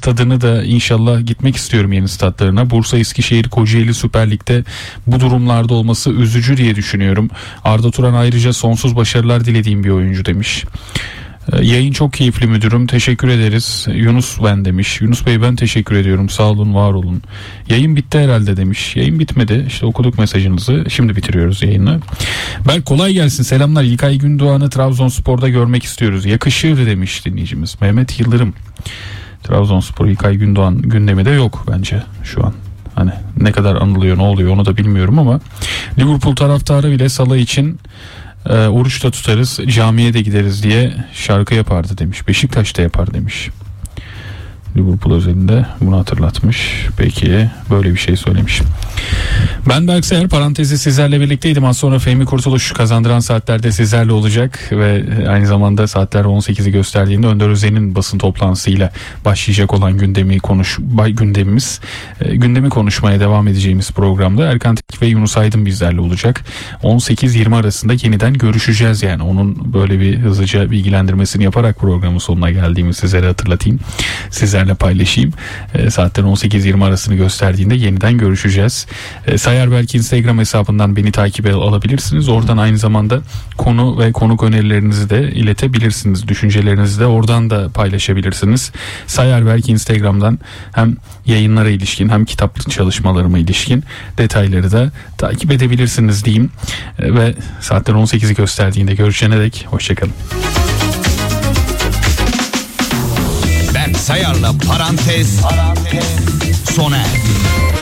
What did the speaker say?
stadını da inşallah gitmek istiyorum, yeni statlarına. Bursa, Eskişehir, Kocaeli Süper Lig'de bu durumlarda olması üzücü diye düşünüyorum. Arda Turan ayrıca sonsuz başarılar dilediğim bir oyuncu demiş. Yayın çok keyifli müdürüm, teşekkür ederiz. Yunus ben demiş. Yunus Bey ben teşekkür ediyorum, sağ olun var olun. Yayın bitti herhalde demiş. Yayın bitmedi, işte okuduk mesajınızı, şimdi bitiriyoruz yayını. Berk kolay gelsin, selamlar. İlkay Gündoğan'ı Trabzonspor'da görmek istiyoruz, yakışır demiş dinleyicimiz. Mehmet Yıldırım, Trabzonspor İlkay Gündoğan gündemi de yok bence şu an. Hani ne kadar anılıyor, ne oluyor onu da bilmiyorum ama Liverpool taraftarı bile Salah için oruç da tutarız, camiye de gideriz diye şarkı yapardı demiş. Beşiktaş'ta yapar demiş. Liverpool özelinde bunu hatırlatmış. Peki böyle bir şey söylemiş. Ben Berk Seher, parantezi sizlerle birlikteydim. Az sonra Fehmi Kurtuluş kazandıran saatlerde sizlerle olacak ve aynı zamanda saatler 18'i gösterdiğinde Önder Özen'in basın toplantısıyla başlayacak olan gündemi konuşmaya devam edeceğimiz programda Erkan Tek ve Yunus Aydın bizlerle olacak. 18-20 arasında yeniden görüşeceğiz, yani onun böyle bir hızlıca bilgilendirmesini yaparak programın sonuna geldiğimi sizlere hatırlatayım. Sizlerle paylaşayım. Saatlerin 18-20 arasını gösterdiğinde yeniden görüşeceğiz. Sayar Berk Instagram hesabından beni takip alabilirsiniz. Oradan aynı zamanda konu ve konuk önerilerinizi de iletebilirsiniz. Düşüncelerinizi de oradan da paylaşabilirsiniz. Sayar Berk Instagram'dan hem yayınlara ilişkin hem kitap çalışmalarıma ilişkin detayları da takip edebilirsiniz diyeyim. Ve saatler 18'i gösterdiğinde görüşene dek hoşçakalın. Sayar'la Parantez sona erdi.